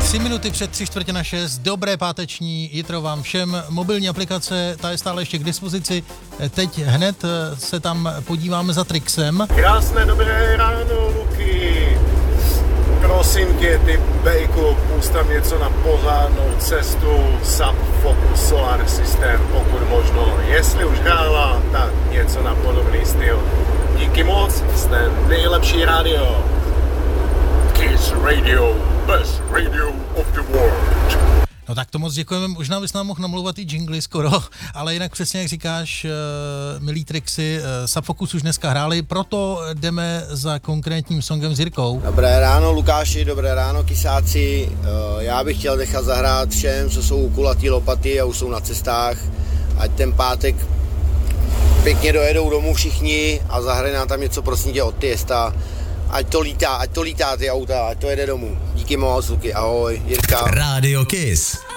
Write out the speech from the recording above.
3 minuty před 5:45. Dobré páteční jitro vám všem. Mobilní aplikace, ta je stále ještě k dispozici. Teď hned se tam podíváme za Trixem. Krásné dobré ráno, Luky. Prosím tě, ty bejku, pust tam něco na pořádnou cestu. Sub Focus Solar System, pokud možno. Jestli už hrála, tak něco na podobný styl. Díky moc, jste nejlepší rádio. Kiss Radio, best radio of the world. No tak to moc děkujeme, možná bys nám mohl namlouvat i jingly skoro, ale jinak přesně jak říkáš, milí Trixy, Sub Focus už dneska hráli, proto jdeme za konkrétním songem s Jirkou. Dobré ráno Lukáši, dobré ráno Kysáci, já bych chtěl nechat zahrát všem, co jsou u kulatý lopaty a už jsou na cestách, ať ten pátek pěkně dojedou domů všichni a zahrají nám tam něco prosím tě od Tiesta. Ať to lítá ty auta, ať to jede domů. Díky moc, Luky, ahoj, Jirka. Radio Kiss.